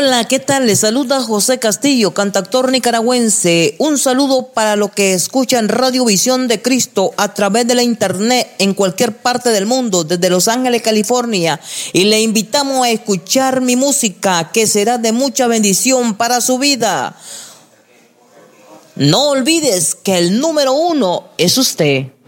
Hola, ¿qué tal? Les saluda José Castillo, cantautor nicaragüense. Un saludo para los que escuchan Radio Visión de Cristo a través de la internet en cualquier parte del mundo, desde Los Ángeles, California. Y le invitamos a escuchar mi música, que será de mucha bendición para su vida. No olvides que el número 1 es usted.